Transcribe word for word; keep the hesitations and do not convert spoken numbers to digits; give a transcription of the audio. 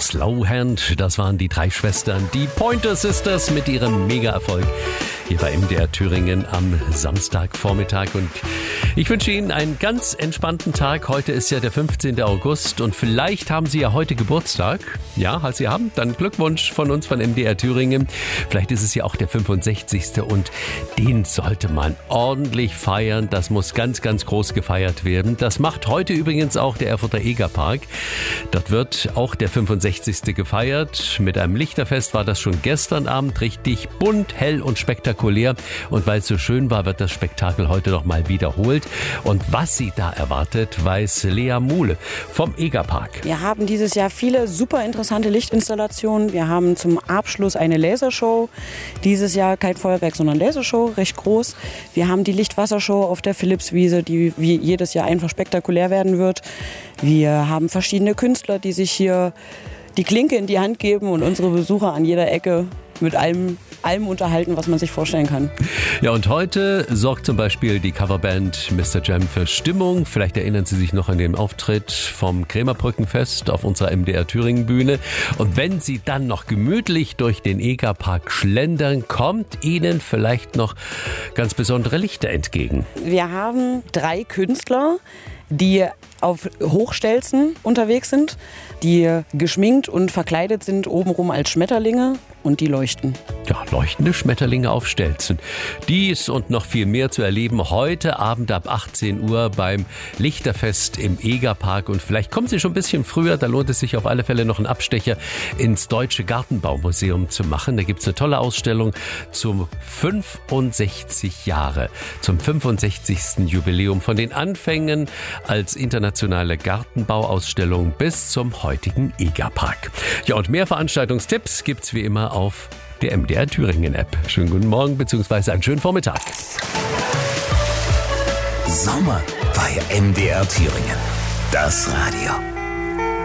Slowhand, das waren die drei Schwestern, die Pointer Sisters mit ihrem Mega-Erfolg hier bei M D R Thüringen am Samstagvormittag. Und ich wünsche Ihnen einen ganz entspannten Tag. Heute ist ja der fünfzehnte August und vielleicht haben Sie ja heute Geburtstag. Ja, falls Sie haben, dann Glückwunsch von uns von M D R Thüringen. Vielleicht ist es ja auch der fünfundsechzigste und den sollte man ordentlich feiern. Das muss ganz, ganz groß gefeiert werden. Das macht heute übrigens auch der Erfurter Egerpark. Dort wird auch der fünfundsechzigste gefeiert. Mit einem Lichterfest war das schon gestern Abend richtig bunt, hell und spektakulär. Und weil es so schön war, wird das Spektakel heute noch mal wiederholt. Und was Sie da erwartet, weiß Lea Muhle vom Egerpark. Wir haben dieses Jahr viele super interessante Lichtinstallationen. Wir haben zum Abschluss eine Lasershow. Dieses Jahr kein Feuerwerk, sondern Lasershow, recht groß. Wir haben die Lichtwassershow auf der Philipswiese, die wie jedes Jahr einfach spektakulär werden wird. Wir haben verschiedene Künstler, die sich hier die Klinke in die Hand geben und unsere Besucher an jeder Ecke mit allem, allem unterhalten, was man sich vorstellen kann. Ja, und heute sorgt zum Beispiel die Coverband Mister Jam für Stimmung. Vielleicht erinnern Sie sich noch an den Auftritt vom Krämerbrückenfest auf unserer M D R Thüringen Bühne. Und wenn Sie dann noch gemütlich durch den Egerpark schlendern, kommt Ihnen vielleicht noch ganz besondere Lichter entgegen. Wir haben drei Künstler, die auf Hochstelzen unterwegs sind, die geschminkt und verkleidet sind obenrum als Schmetterlinge und die leuchten. Ja, leuchtende Schmetterlinge auf Stelzen. Dies und noch viel mehr zu erleben heute Abend ab achtzehn Uhr beim Lichterfest im Egerpark. Und vielleicht kommen Sie schon ein bisschen früher, da lohnt es sich auf alle Fälle noch einen Abstecher ins Deutsche Gartenbaumuseum zu machen. Da gibt es eine tolle Ausstellung zum fünfundsechzig Jahre, zum fünfundsechzigsten Jubiläum von den Anfängen als internationale Gartenbauausstellung bis zum heutigen Egerpark. Ja, und mehr Veranstaltungstipps gibt's wie immer auf der M D R Thüringen App. Schönen guten Morgen bzw. einen schönen Vormittag. Sommer bei M D R Thüringen. Das Radio.